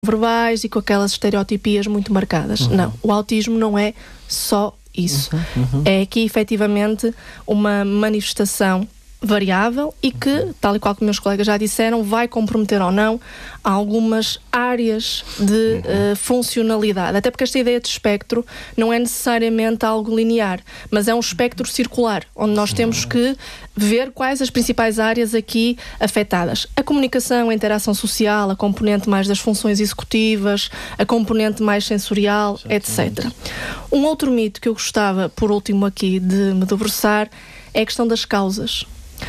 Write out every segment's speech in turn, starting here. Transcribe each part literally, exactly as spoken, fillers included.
verbais e com aquelas estereotipias muito marcadas. Uhum. Não, o autismo não é só isso. Uhum, uhum. É aqui, efetivamente, uma manifestação variável e que, tal e qual que meus colegas já disseram, vai comprometer ou não algumas áreas de uhum. uh, funcionalidade. Até porque esta ideia de espectro não é necessariamente algo linear, mas é um espectro circular, onde nós temos que ver quais as principais áreas aqui afetadas. A comunicação, a interação social, a componente mais das funções executivas, a componente mais sensorial, etcétera. Um outro mito que eu gostava, por último aqui, de me debruçar é a questão das causas.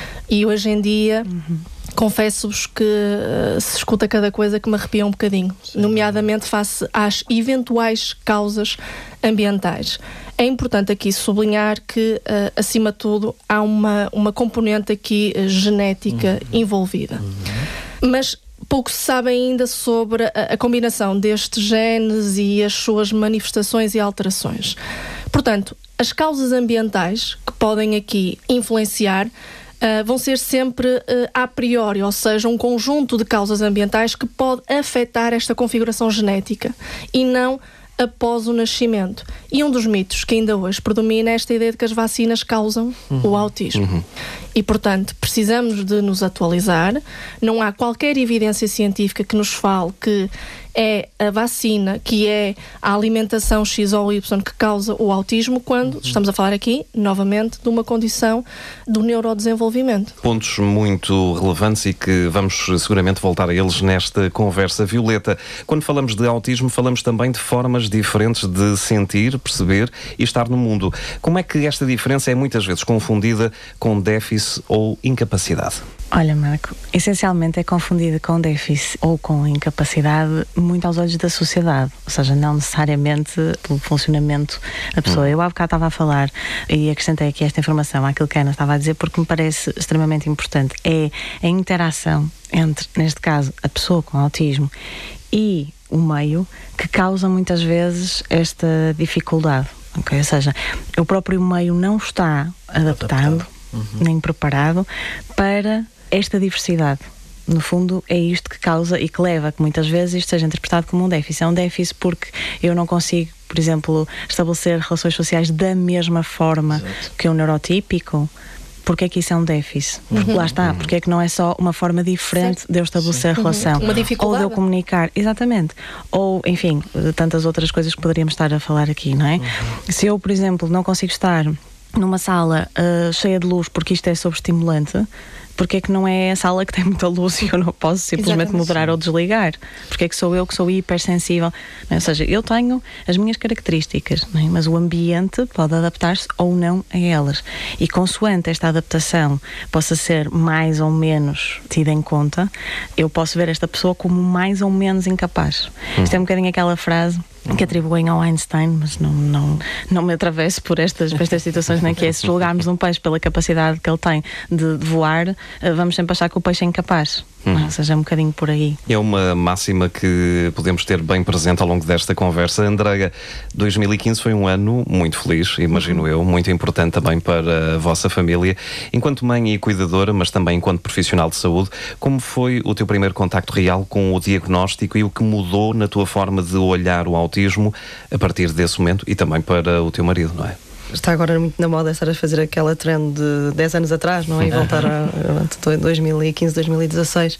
E hoje em dia, uhum. confesso-vos que uh, se escuta cada coisa que me arrepia um bocadinho, Sim. nomeadamente face às eventuais causas ambientais. É importante aqui sublinhar que, uh, acima de tudo, há uma, uma componente aqui uh, genética uhum. envolvida. Uhum. Mas pouco se sabe ainda sobre a, a combinação destes genes e as suas manifestações e alterações. Portanto, as causas ambientais que podem aqui influenciar Uh, vão ser sempre uh, a priori, ou seja, um conjunto de causas ambientais que pode afetar esta configuração genética e não após o nascimento. E um dos mitos que ainda hoje predomina é esta ideia de que as vacinas causam uhum. o autismo. Uhum. E, portanto, precisamos de nos atualizar. Não há qualquer evidência científica que nos fale que é a vacina, que é a alimentação X ou Y que causa o autismo, quando uhum. estamos a falar aqui, novamente, de uma condição do neurodesenvolvimento. Pontos muito relevantes e que vamos seguramente voltar a eles nesta conversa. Violeta, quando falamos de autismo, falamos também de formas diferentes de sentir, perceber e estar no mundo. Como é que esta diferença é muitas vezes confundida com déficit ou incapacidade? Olha, Marco, essencialmente é confundida com déficit ou com incapacidade muito aos olhos da sociedade, ou seja, não necessariamente pelo funcionamento da pessoa. Hum. Eu há bocado estava a falar e acrescentei aqui esta informação àquilo que a Ana estava a dizer porque me parece extremamente importante. É a interação entre, neste caso, a pessoa com autismo e o meio que causa muitas vezes esta dificuldade. Okay? Ou seja, o próprio meio não está adaptado, uhum. nem preparado para esta diversidade. No fundo, é isto que causa e que leva a que muitas vezes isto seja interpretado como um déficit. É um déficit porque eu não consigo, por exemplo, estabelecer relações sociais da mesma forma Exato. Que um neurotípico. Porque é que isso é um déficit? Porque uhum. lá está, porque é que não é só uma forma diferente certo. De eu estabelecer a relação. Uhum. Uma dificuldade. Ou de eu comunicar, exatamente. Ou, enfim, tantas outras coisas que poderíamos estar a falar aqui, não é? Uhum. Se eu, por exemplo, não consigo estar numa sala uh, cheia de luz porque isto é sobreestimulante, porque é que não é a sala que tem muita luz e eu não posso simplesmente Exatamente. Moderar ou desligar? Porque é que sou eu que sou hipersensível? Ou seja, eu tenho as minhas características, não é? Mas o ambiente pode adaptar-se ou não a elas. E consoante esta adaptação possa ser mais ou menos tida em conta, eu posso ver esta pessoa como mais ou menos incapaz. Hum. Isto é um bocadinho aquela frase que atribuem ao Einstein, mas não, não, não me atravesso por estas, por estas situações, nem que é se julgarmos um peixe pela capacidade que ele tem de, de voar, vamos sempre achar que o peixe é incapaz. Hum. Ou seja, é um bocadinho por aí. É uma máxima que podemos ter bem presente ao longo desta conversa. Andreia, dois mil e quinze foi um ano muito feliz, imagino uhum. eu, muito importante também para a vossa família. Enquanto mãe e cuidadora, mas também enquanto profissional de saúde, como foi o teu primeiro contacto real com o diagnóstico e o que mudou na tua forma de olhar o autismo a partir desse momento e também para o teu marido, não é? Está agora muito na moda estar a fazer aquela trend de dez anos atrás, não é? E voltar a, a dois mil e quinze, dois mil e dezasseis.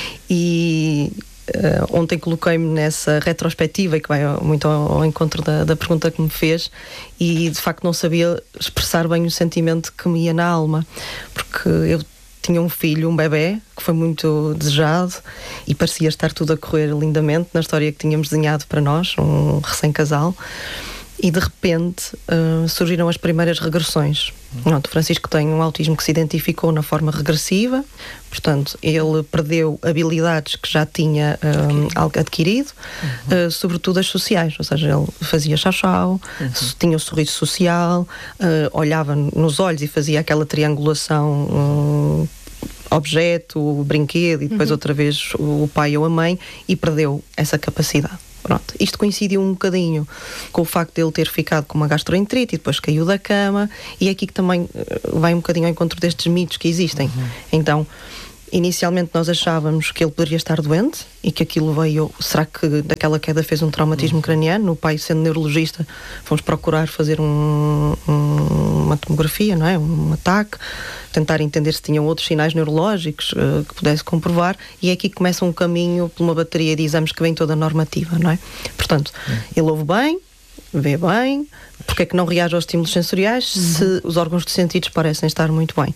E uh, ontem coloquei-me nessa retrospectiva, que vai muito ao, ao encontro da, da pergunta que me fez, e de facto não sabia expressar bem o sentimento que me ia na alma, porque eu tinha um filho, um bebê, que foi muito desejado e parecia estar tudo a correr lindamente na história que tínhamos desenhado para nós, um recém-casal. E de repente uh, surgiram as primeiras regressões. Pronto, o Francisco tem um autismo que se identificou na forma regressiva, portanto ele perdeu habilidades que já tinha um, adquirido, uhum. uh, sobretudo as sociais, ou seja, ele fazia chau-chau, uhum. tinha o sorriso social, uh, olhava nos olhos e fazia aquela triangulação uh, objeto, brinquedo e depois uhum. outra vez o pai ou a mãe, e perdeu essa capacidade. Pronto, isto coincidiu um bocadinho com o facto de ele ter ficado com uma gastroenterite e depois caiu da cama, e é aqui que também vai um bocadinho ao encontro destes mitos que existem. Uhum. Então, inicialmente nós achávamos que ele poderia estar doente e que aquilo veio, será que daquela queda fez um traumatismo craniano? O pai, sendo neurologista, fomos procurar fazer um, um, uma tomografia, não é? Um ataque, tentar entender se tinham outros sinais neurológicos uh, que pudesse comprovar, e é aqui que começa um caminho por uma bateria de exames que vem toda normativa, não é? Portanto, ele ouve bem, vê bem, porque é que não reage aos estímulos sensoriais, uhum, se os órgãos dos sentidos parecem estar muito bem.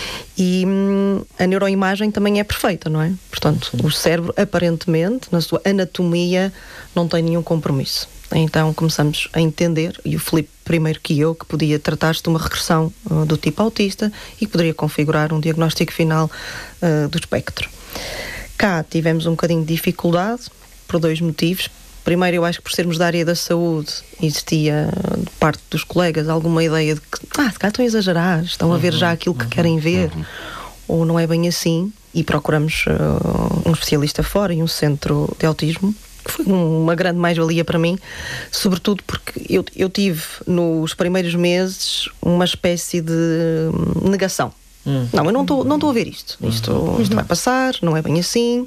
E hum, a neuroimagem também é perfeita, não é? Portanto, sim, o cérebro, aparentemente, na sua anatomia, não tem nenhum compromisso. Então começamos a entender, e o Filipe primeiro que eu, que podia tratar-se de uma regressão uh, do tipo autista e que poderia configurar um diagnóstico final uh, do espectro. Cá tivemos um bocadinho de dificuldade, por dois motivos. Primeiro, eu acho que por sermos da área da saúde, existia, de parte dos colegas, alguma ideia de que, ah, se calhar estão a exagerar, estão a ver já aquilo que querem ver, ou não é bem assim, e procuramos uh, um especialista fora e um centro de autismo, que foi uma grande mais-valia para mim, sobretudo porque eu, eu tive, nos primeiros meses, uma espécie de negação. Hum. Não, eu não estou não estou a ver isto. Isto, uhum. isto vai passar, não é bem assim.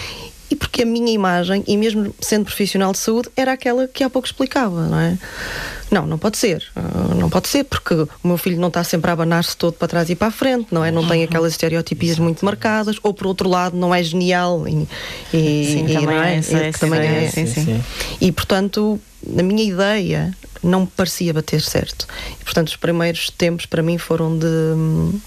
E porque a minha imagem, e mesmo sendo profissional de saúde, era aquela que há pouco explicava, não é? Não, não pode ser. Uh, não pode ser, porque o meu filho não está sempre a abanar-se todo para trás e para a frente, não é? Não tem aquelas estereotipias Exato. muito marcadas, ou por outro lado não é genial e, e, sim, e também não é, é, essa, é, que também é, é sim, sim. Sim. E portanto, na minha ideia não me parecia bater certo. E portanto os primeiros tempos para mim foram de...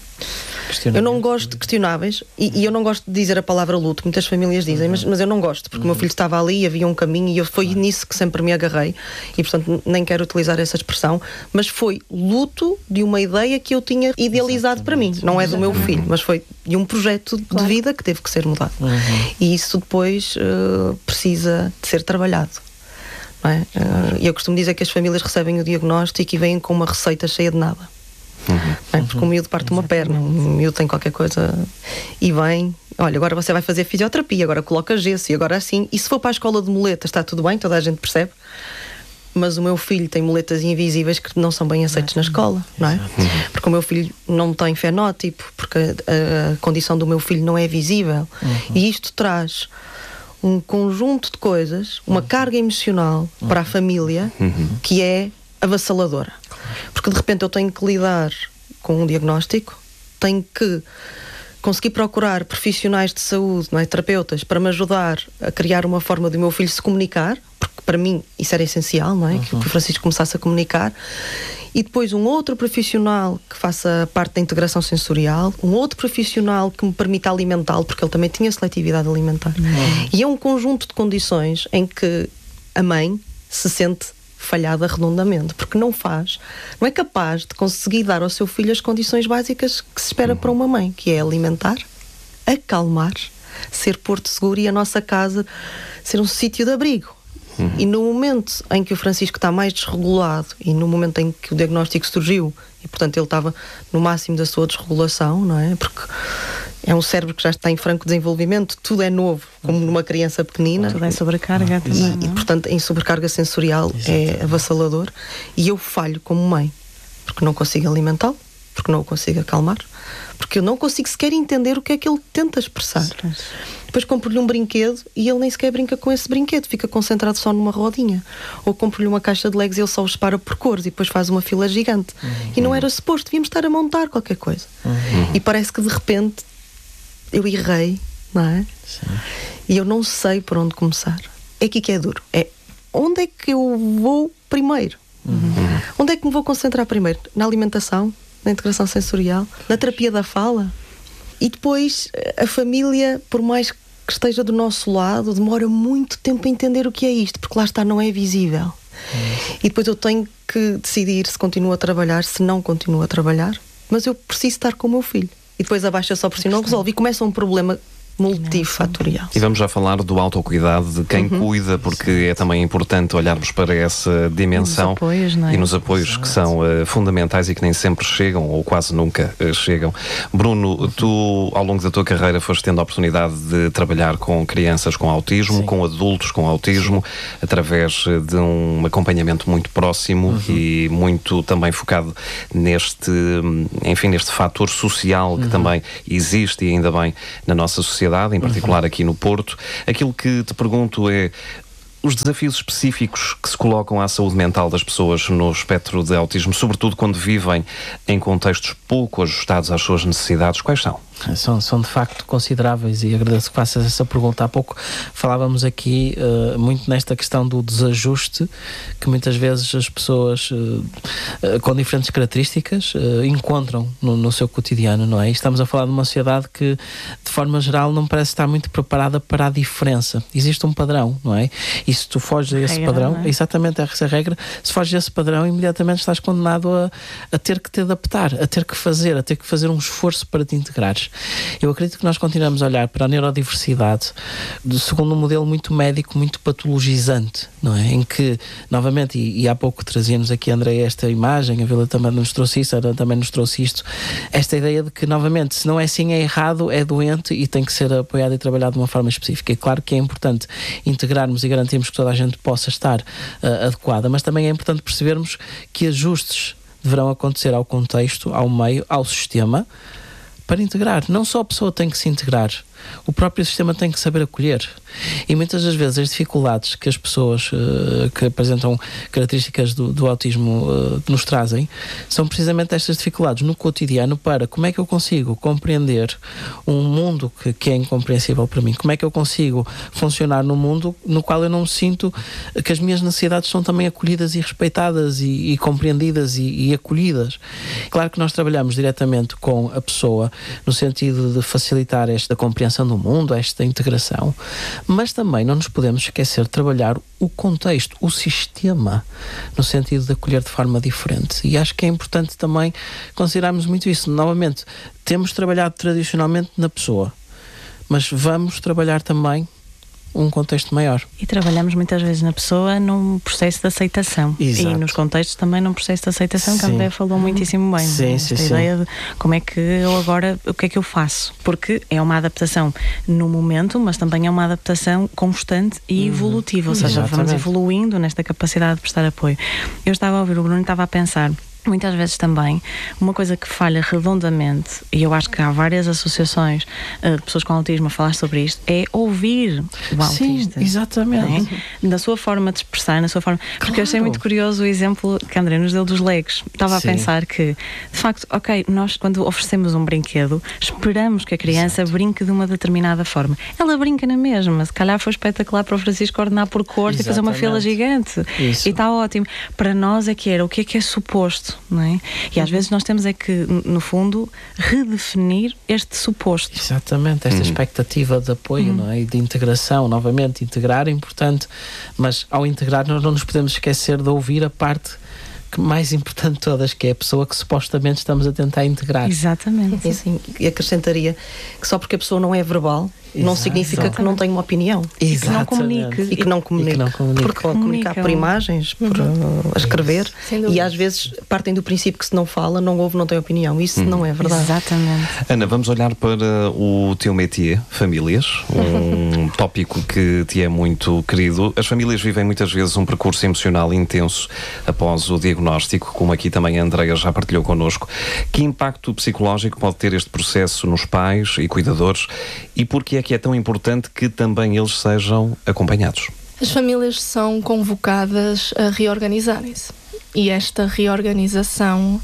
Eu não gosto de questionáveis, e, e eu não gosto de dizer a palavra luto, muitas famílias dizem, uhum. mas, mas eu não gosto, porque uhum. o meu filho estava ali e havia um caminho, e eu, foi uhum. nisso que sempre me agarrei, e portanto nem quero utilizar essa expressão, mas foi luto de uma ideia que eu tinha idealizado Exatamente. para mim, não é do meu filho, mas foi de um projeto claro. de vida que teve que ser mudado. Uhum. E isso depois uh, precisa de ser trabalhado. Não é? uh, eu costumo dizer que as famílias recebem o diagnóstico e vêm com uma receita cheia de nada. Uhum. É, porque uhum. o miúdo parte uma perna, o miúdo tem qualquer coisa e vem, olha, agora você vai fazer fisioterapia, agora coloca gesso e agora assim, e se for para a escola de muletas está tudo bem, toda a gente percebe, mas o meu filho tem muletas invisíveis que não são bem aceitos na escola, não é? Uhum. Porque o meu filho não tem fenótipo, porque a, a condição do meu filho não é visível, uhum. e isto traz um conjunto de coisas, uma uhum. carga emocional uhum. para a família uhum. que é avassaladora. Porque de repente eu tenho que lidar com um diagnóstico, tenho que conseguir procurar profissionais de saúde, não é, terapeutas, para me ajudar a criar uma forma do meu filho se comunicar, porque para mim isso era essencial, não é? Uhum. Que o Francisco começasse a comunicar. E depois um outro profissional que faça parte da integração sensorial, um outro profissional que me permita alimentá-lo, porque ele também tinha seletividade alimentar. Uhum. E é um conjunto de condições em que a mãe se sente falhada redondamente, porque não faz, não é capaz de conseguir dar ao seu filho as condições básicas que se espera uhum. para uma mãe, que é alimentar, acalmar, ser porto seguro e a nossa casa ser um sítio de abrigo. Uhum. E no momento em que o Francisco está mais desregulado e no momento em que o diagnóstico surgiu e portanto ele estava no máximo da sua desregulação, não é? Porque é um cérebro que já está em franco desenvolvimento, tudo é novo, como numa criança pequenina. Tudo é sobrecarga. E, e portanto, em sobrecarga sensorial Exatamente. é avassalador. E eu falho como mãe, porque não consigo alimentá-lo, porque não o consigo acalmar, porque eu não consigo sequer entender o que é que ele tenta expressar. Depois compro-lhe um brinquedo e ele nem sequer brinca com esse brinquedo, fica concentrado só numa rodinha. Ou compro-lhe uma caixa de Legos e ele só os separa por cores e depois faz uma fila gigante. Uhum. E não era suposto, devíamos estar a montar qualquer coisa. Uhum. E parece que de repente eu errei, não é? Sim. E eu não sei por onde começar. É aqui que é duro. É onde é que eu vou primeiro? Uhum. Onde é que me vou concentrar primeiro? Na alimentação? Na integração sensorial? Na terapia da fala? E depois a família, por mais que esteja do nosso lado, demora muito tempo a entender o que é isto, porque lá está, não é visível. Uhum. E depois eu tenho que decidir se continuo a trabalhar, se não continuo a trabalhar, mas eu preciso estar com o meu filho. E depois a baixa só por si não resolve. E começa um problema multifatorial. E vamos já falar do autocuidado de quem uhum. cuida, porque Sim. é também importante olharmos para essa dimensão. Nos apoios, não é? E nos apoios Exato. que são uh, fundamentais e que nem sempre chegam, ou quase nunca uh, chegam. Bruno, uhum. tu ao longo da tua carreira foste tendo a oportunidade de trabalhar com crianças com autismo, Sim. com adultos com autismo, Sim. através de um acompanhamento muito próximo uhum. e muito também focado neste, enfim, neste fator social que uhum. também existe e ainda bem na nossa sociedade, em particular uhum. aqui no Porto. Aquilo que te pergunto é os desafios específicos que se colocam à saúde mental das pessoas no espectro de autismo, sobretudo quando vivem em contextos pouco ajustados às suas necessidades, quais são? São, são de facto consideráveis e agradeço que faças essa pergunta. Há pouco falávamos aqui uh, muito nesta questão do desajuste que muitas vezes as pessoas uh, uh, com diferentes características uh, encontram no, no seu cotidiano, não é? E estamos a falar de uma sociedade que de forma geral não parece estar muito preparada para a diferença. Existe um padrão, não é? E se tu foges a esse regra, padrão, é? exatamente essa regra, se foges a esse padrão, imediatamente estás condenado a, a ter que te adaptar, a ter que fazer, a ter que fazer um esforço para te integrares. Eu acredito que nós continuamos a olhar para a neurodiversidade segundo um modelo muito médico, muito patologizante, não é? Em que, novamente, e, e há pouco trazíamos aqui, André, esta imagem, a Vila também nos trouxe isso, a Ana também nos trouxe isto, esta ideia de que, novamente, se não é assim, é errado, é doente e tem que ser apoiado e trabalhado de uma forma específica. É claro que é importante integrarmos e garantirmos que toda a gente possa estar uh, adequada, mas também é importante percebermos que ajustes deverão acontecer ao contexto, ao meio, ao sistema, para integrar. Não só a pessoa tem que se integrar, o próprio sistema tem que saber acolher. E muitas das vezes as dificuldades que as pessoas uh, que apresentam características do, do autismo uh, nos trazem são precisamente estas dificuldades no cotidiano para como é que eu consigo compreender um mundo que, que é incompreensível para mim, como é que eu consigo funcionar num mundo no qual eu não sinto que as minhas necessidades são também acolhidas e respeitadas e, e compreendidas e, e acolhidas. Claro que nós trabalhamos diretamente com a pessoa no sentido de facilitar esta compreensão do mundo, esta integração, mas também não nos podemos esquecer de trabalhar o contexto, o sistema, no sentido de acolher de forma diferente. E acho que é importante também considerarmos muito isso. Novamente, temos trabalhado tradicionalmente na pessoa, mas vamos trabalhar também um contexto maior. E trabalhamos muitas vezes na pessoa num processo de aceitação. Exato. E nos contextos também num processo de aceitação, que a André falou muitíssimo bem. Sim, Esta sim, ideia sim. de como é que eu agora, o que é que eu faço? Porque é uma adaptação no momento, mas também é uma adaptação constante e evolutiva, ou seja, Exatamente. vamos evoluindo nesta capacidade de prestar apoio. Eu estava a ouvir o Bruno e estava a pensar, muitas vezes também, uma coisa que falha redondamente, e eu acho que há várias associações uh, de pessoas com autismo a falar sobre isto, é ouvir o autista. Sim, exatamente. É? Na sua forma de expressar, na sua forma... Porque claro. eu achei muito curioso o exemplo que a André nos deu dos Legos. Estava Sim. a pensar que, de facto, ok, nós quando oferecemos um brinquedo, esperamos que a criança Exato. brinque de uma determinada forma. Ela brinca na mesma. Se calhar foi espetacular para o Francisco ordenar por cores e fazer uma fila gigante. Isso. E está ótimo. Para nós é que era o que é que é suposto. Não é? E às vezes nós temos é que, no fundo, redefinir este suposto. Exatamente, esta hum. expectativa de apoio hum. não é? E de integração. Novamente, integrar é importante, mas ao integrar nós não nos podemos esquecer de ouvir a parte mais importante de todas, que é a pessoa que supostamente estamos a tentar integrar. Exatamente. E, assim, e acrescentaria que só porque a pessoa não é verbal, Exato. não significa Exatamente. que não tem uma opinião. E que não comunique. E que não comunique. E que não comunique. Porque pode comunicar por imagens, por uhum. uh, escrever. E às vezes partem do princípio que se não fala, não ouve, não tem opinião. Isso uhum. não é verdade. Exatamente. Ana, vamos olhar para o teu métier, famílias, um tópico que te é muito querido. As famílias vivem muitas vezes um percurso emocional intenso após o diagnóstico, como aqui também a Andreia já partilhou connosco. Que impacto psicológico pode ter este processo nos pais e cuidadores e porquê é que é tão importante que também eles sejam acompanhados? As famílias são convocadas a reorganizarem-se e esta reorganização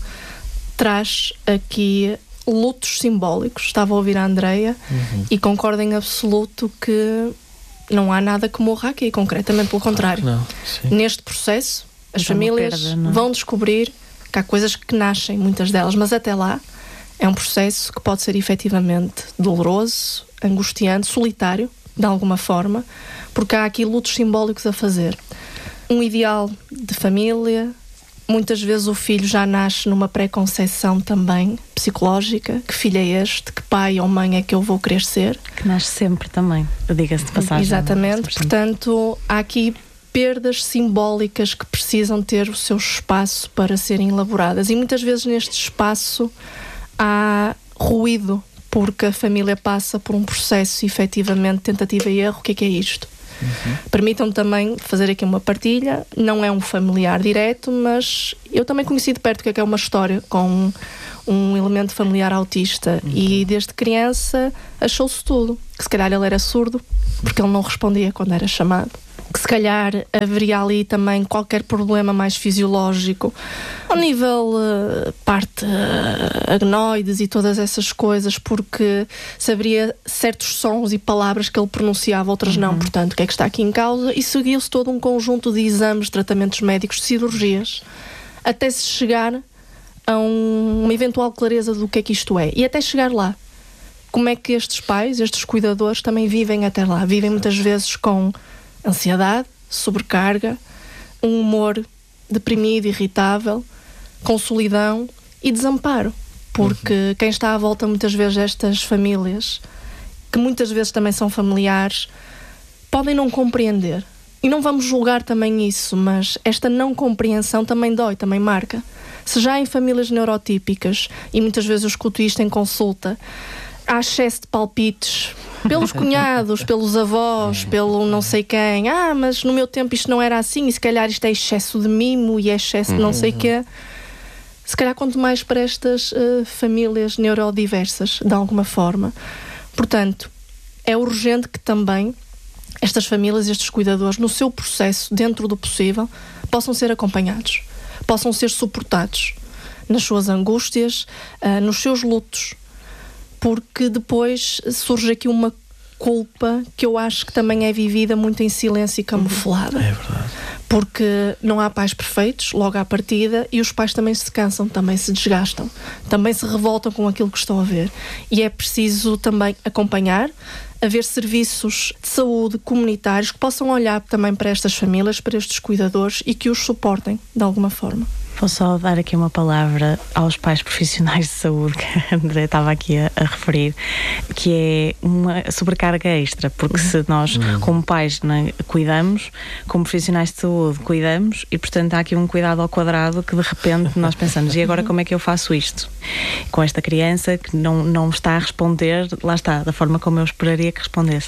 traz aqui lutos simbólicos. Estava a ouvir a Andreia uhum. e concordo em absoluto que não há nada que morra aqui, concretamente pelo contrário. Não, Neste processo, as famílias perda, vão descobrir que há coisas que nascem, muitas delas, mas até lá é um processo que pode ser efetivamente doloroso, angustiante, solitário, de alguma forma, porque há aqui lutos simbólicos a fazer. Um ideal de família, muitas vezes o filho já nasce numa pré-conceição também psicológica, que filho é este, que pai ou mãe é que eu vou querer ser. Que nasce sempre também, diga-se de passagem. Exatamente, portanto, há aqui perdas simbólicas que precisam ter o seu espaço para serem elaboradas, e muitas vezes neste espaço há ruído, porque a família passa por um processo, efetivamente, tentativa e erro. O que é que é isto? Uhum. Permitam-me também fazer aqui uma partilha. Não é um familiar direto, mas eu também conheci de perto o que é que é uma história com um, um elemento familiar autista. Uhum. E desde criança achou-se tudo, que se calhar ele era surdo porque ele não respondia quando era chamado, que se calhar haveria ali também qualquer problema mais fisiológico ao nível uh, parte uh, agnoides e todas essas coisas, porque saberia certos sons e palavras que ele pronunciava, outras uhum. não. Portanto, o que é que está aqui em causa? E seguiu-se todo um conjunto de exames, tratamentos médicos, de cirurgias, até se chegar a um, uma eventual clareza do que é que isto é. E até chegar lá, como é que estes pais, estes cuidadores também vivem até lá? Vivem muitas vezes com ansiedade, sobrecarga, um humor deprimido, irritável, com solidão e desamparo, porque uhum. quem está à volta muitas vezes destas famílias, que muitas vezes também são familiares, podem não compreender. E não vamos julgar também isso, mas esta não compreensão também dói, também marca. Se já em famílias neurotípicas, e muitas vezes eu escuto isto em consulta, há excesso de palpites pelos cunhados, pelos avós, pelo não sei quem. Ah, mas no meu tempo isto não era assim, e se calhar isto é excesso de mimo e é excesso de não sei o quê. Se calhar quanto mais para estas uh, famílias neurodiversas, de alguma forma. Portanto, é urgente que também estas famílias, estes cuidadores, no seu processo, dentro do possível, possam ser acompanhados, possam ser suportados nas suas angústias, uh, nos seus lutos, porque depois surge aqui uma culpa que eu acho que também é vivida muito em silêncio e camuflada. É verdade. Porque não há pais perfeitos logo à partida, e os pais também se cansam, também se desgastam, também se revoltam com aquilo que estão a ver. E é preciso também acompanhar, haver serviços de saúde comunitários que possam olhar também para estas famílias, para estes cuidadores, e que os suportem de alguma forma. Vou só dar aqui uma palavra aos pais profissionais de saúde que a André estava aqui a, a referir, que é uma sobrecarga extra, porque se nós, como pais, né, cuidamos, como profissionais de saúde cuidamos, e portanto há aqui um cuidado ao quadrado que de repente nós pensamos, e agora como é que eu faço isto? Com esta criança que não, não está a responder, lá está, da forma como eu esperaria que respondesse.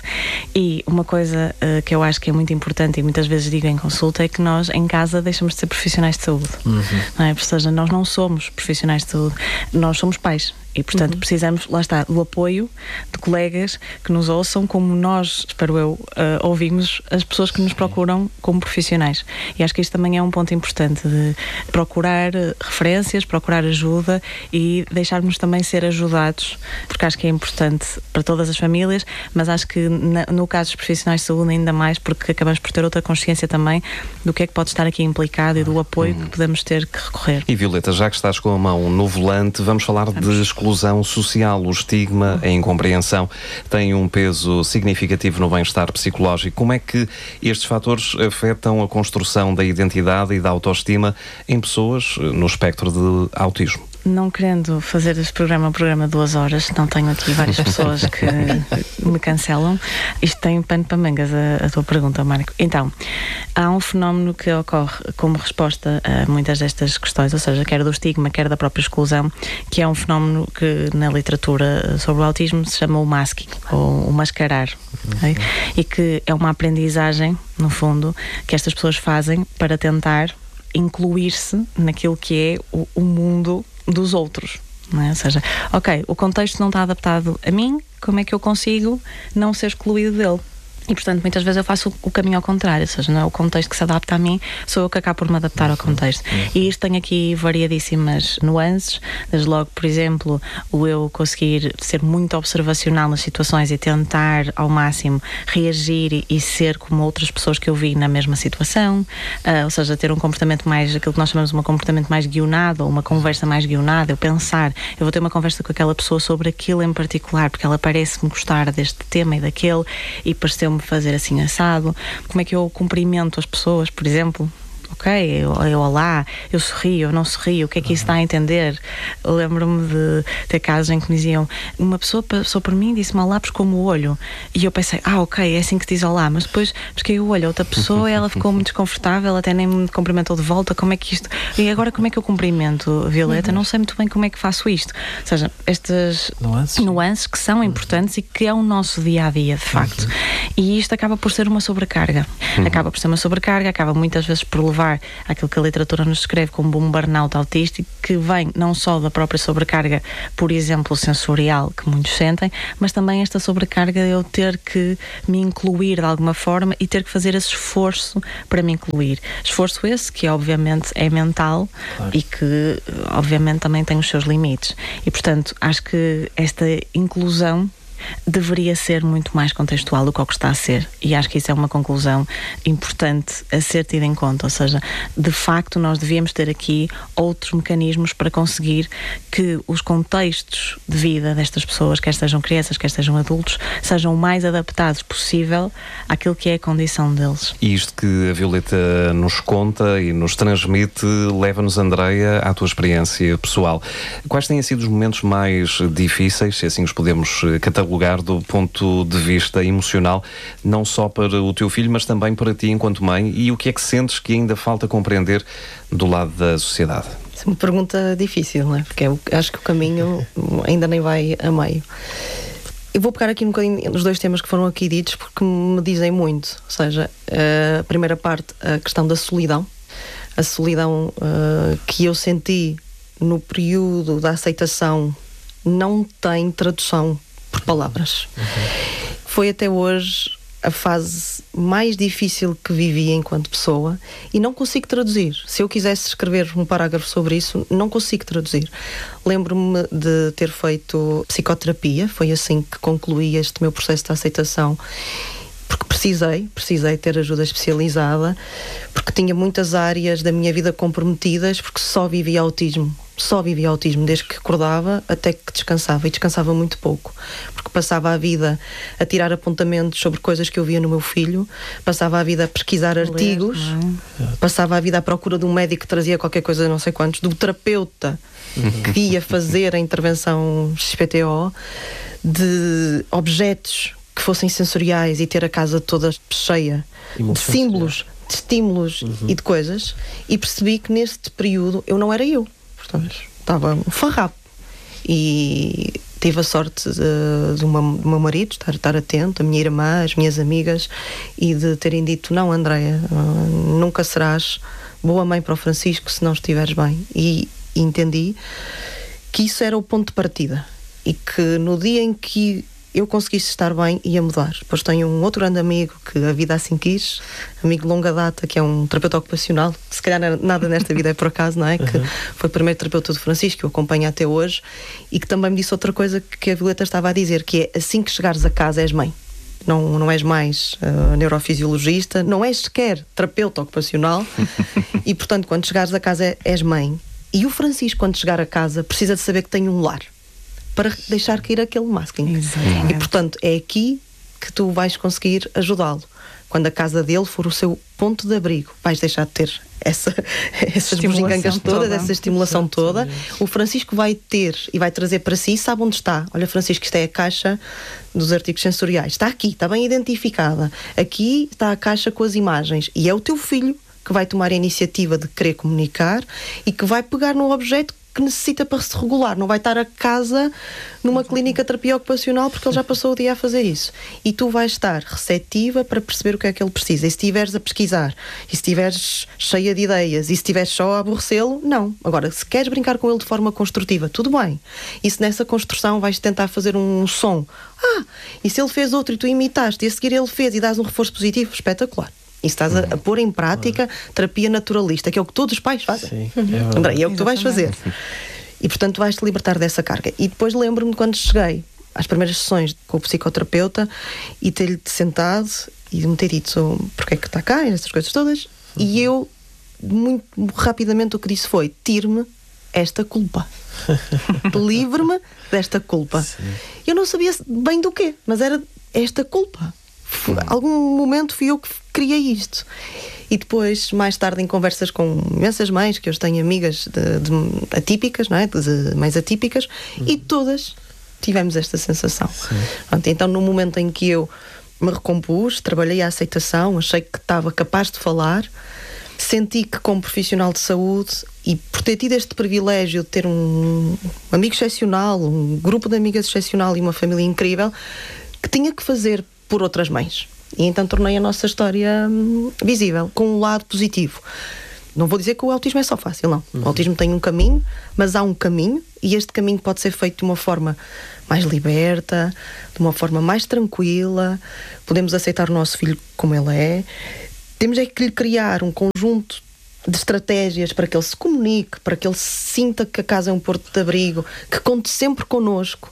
E uma coisa uh, que eu acho que é muito importante, e muitas vezes digo em consulta, é que nós em casa deixamos de ser profissionais de saúde. Uhum. Não é? Ou seja, nós não somos profissionais de saúde, nós somos pais. E, portanto, uhum. precisamos, lá está, do apoio de colegas que nos ouçam, como nós, espero eu, uh, ouvimos as pessoas que nos procuram como profissionais. E acho que isto também é um ponto importante, de procurar referências, procurar ajuda e deixarmos também ser ajudados, porque acho que é importante para todas as famílias, mas acho que na, no caso dos profissionais de saúde ainda mais, porque acabamos por ter outra consciência também do que é que pode estar aqui implicado e do apoio uhum. que podemos ter que recorrer. E Violeta, já que estás com a mão no volante, vamos falar vamos. de exclusão social. O estigma, a incompreensão tem um peso significativo no bem-estar psicológico. Como é que estes fatores afetam a construção da identidade e da autoestima em pessoas no espectro de autismo? Não querendo fazer este programa um programa de duas horas, não tenho aqui várias pessoas que me cancelam. Isto tem pano para mangas, a, a tua pergunta, Marco. Então, há um fenómeno que ocorre como resposta a muitas destas questões, ou seja, quer do estigma, quer da própria exclusão, que é um fenómeno que na literatura sobre o autismo se chama o masking, ou o mascarar. Okay? E que é uma aprendizagem, no fundo, que estas pessoas fazem para tentar incluir-se naquilo que é o, o mundo dos outros, não é? Ou seja, ok, o contexto não está adaptado a mim, como é que eu consigo não ser excluído dele? E, portanto, muitas vezes eu faço o caminho ao contrário, ou seja, não é o contexto que se adapta a mim, sou eu que acabo por me adaptar ao contexto. E isto tem aqui variadíssimas nuances, desde logo, por exemplo, o eu conseguir ser muito observacional nas situações e tentar, ao máximo, reagir e, e ser como outras pessoas que eu vi na mesma situação, uh, ou seja, ter um comportamento mais, aquilo que nós chamamos de um comportamento mais guionado, ou uma conversa mais guionada, eu pensar, eu vou ter uma conversa com aquela pessoa sobre aquilo em particular, porque ela parece-me gostar deste tema e daquele, e pareceu-me fazer assim assado. Como é que eu cumprimento as pessoas, por exemplo? ok, eu, eu olá, eu sorrio, eu não sorrio, o que é que isso está a entender? Eu lembro-me de ter casos em que me diziam, uma pessoa passou por mim e disse-me olá, pescou-me o olho, e eu pensei, ah, ok, é assim que diz olá, mas depois pesquei o olho a outra pessoa e ela ficou muito desconfortável, até nem me cumprimentou de volta, como é que isto... E agora como é que eu cumprimento, Violeta? Uhum. Não sei muito bem como é que faço isto. Ou seja, estas nuances, nuances que são importantes e que é o nosso dia-a-dia, de facto. Uhum. E isto acaba por ser uma sobrecarga. Uhum. Acaba por ser uma sobrecarga, acaba muitas vezes por levar àquilo que a literatura nos descreve como um burnout autístico, que vem não só da própria sobrecarga, por exemplo, sensorial, que muitos sentem, mas também esta sobrecarga de eu ter que me incluir de alguma forma e ter que fazer esse esforço para me incluir. Esforço esse que, obviamente, é mental, claro, e que, obviamente, também tem os seus limites. E, portanto, acho que esta inclusão deveria ser muito mais contextual do que o que está a ser, e acho que isso é uma conclusão importante a ser tida em conta, ou seja, de facto nós devíamos ter aqui outros mecanismos para conseguir que os contextos de vida destas pessoas, quer sejam crianças, quer sejam adultos, sejam o mais adaptados possível àquilo que é a condição deles. E isto que a Violeta nos conta e nos transmite leva-nos, Andreia, à tua experiência pessoal. Quais têm sido os momentos mais difíceis, se assim os podemos catalogar, lugar do ponto de vista emocional, não só para o teu filho, mas também para ti enquanto mãe, e o que é que sentes que ainda falta compreender do lado da sociedade? Isso é uma pergunta difícil, não é? Porque eu acho que o caminho ainda nem vai a meio. Eu vou pegar aqui um bocadinho nos dois temas que foram aqui ditos, porque me dizem muito. Ou seja, a primeira parte, a questão da solidão, a solidão uh, que eu senti no período da aceitação não tem tradução por palavras. Uhum. Foi até hoje a fase mais difícil que vivi enquanto pessoa e não consigo traduzir. Se eu quisesse escrever um parágrafo sobre isso, não consigo traduzir. Lembro-me de ter feito psicoterapia, foi assim que concluí este meu processo de aceitação, porque precisei, precisei ter ajuda especializada, porque tinha muitas áreas da minha vida comprometidas, porque só vivia autismo. Só vivia autismo desde que acordava até que descansava, e descansava muito pouco, porque passava a vida a tirar apontamentos sobre coisas que eu via no meu filho, passava a vida a pesquisar artigos, é? Passava a vida à procura de um médico que trazia qualquer coisa, não sei quantos, do terapeuta uhum. que ia fazer a intervenção X P T O, de objetos que fossem sensoriais e ter a casa toda cheia de símbolos, de estímulos uhum. e de coisas, e percebi que neste período eu não era eu. Portanto, estava um farrapo, e tive a sorte de, de uma, do meu marido estar, estar atento, a minha irmã, as minhas amigas, e de terem dito, não, Andreia, nunca serás boa mãe para o Francisco se não estiveres bem. E, e entendi que isso era o ponto de partida, e que no dia em que eu conseguisse estar bem, ia mudar. Depois tenho um outro grande amigo que a vida assim quis, amigo de longa data, que é um terapeuta ocupacional, que se calhar nada nesta vida é por acaso, não é? Uhum. Que foi o primeiro terapeuta do Francisco, que eu acompanho até hoje, e que também me disse outra coisa que a Violeta estava a dizer, que é, assim que chegares a casa és mãe. Não, não és mais uh, neurofisiologista, não és sequer terapeuta ocupacional, e portanto quando chegares a casa és mãe. E o Francisco, quando chegar a casa, precisa de saber que tem um lar para deixar cair aquele masking. Exatamente. E portanto é aqui que tu vais conseguir ajudá-lo. Quando a casa dele for o seu ponto de abrigo, vais deixar de ter essa, essas bugigangas todas, toda. essa estimulação toda. O Francisco vai ter e vai trazer para si, sabe onde está? Olha, Francisco, isto é a caixa dos artigos sensoriais. Está aqui, está bem identificada. Aqui está a caixa com as imagens. E é o teu filho que vai tomar a iniciativa de querer comunicar e que vai pegar no objeto que necessita para se regular. Não vai estar a casa numa clínica de terapia ocupacional porque ele já passou o dia a fazer isso. E tu vais estar receptiva para perceber o que é que ele precisa. E se estiveres a pesquisar, e se estiveres cheia de ideias, e se estiveres só a aborrecê-lo, não. Agora, se queres brincar com ele de forma construtiva, tudo bem. E se nessa construção vais tentar fazer um som, ah, e se ele fez outro e tu imitaste, e a seguir ele fez e dás um reforço positivo, espetacular. E estás a, a pôr em prática terapia naturalista, que é o que todos os pais fazem. Sim, é André, é o que tu vais fazer. E portanto vais-te libertar dessa carga. E depois lembro-me de quando cheguei às primeiras sessões com o psicoterapeuta e ter-lhe sentado e me ter dito porque é que está cá, essas coisas todas. Uhum. E eu, muito rapidamente, o que disse foi: tire-me esta culpa. Livre-me desta culpa. Sim. Eu não sabia bem do quê, mas era esta culpa. Algum momento fui eu que criei isto. E depois, mais tarde, em conversas com imensas mães, que eu tenho amigas de, de atípicas, não é? De mães atípicas, uhum. e todas tivemos esta sensação. Pronto, então, no momento em que eu me recompus, trabalhei a aceitação, achei que estava capaz de falar, senti que, como profissional de saúde, e por ter tido este privilégio de ter um amigo excepcional, um grupo de amigas excepcional e uma família incrível, que tinha que fazer por outras mães. E então tornei a nossa história hum, visível, com um lado positivo. Não vou dizer que o autismo é só fácil, não. Uhum. O autismo tem um caminho, mas há um caminho, e este caminho pode ser feito de uma forma mais liberta, de uma forma mais tranquila. Podemos aceitar o nosso filho como ele é. Temos é que lhe criar um conjunto de estratégias para que ele se comunique, para que ele sinta que a casa é um porto de abrigo, que conte sempre connosco,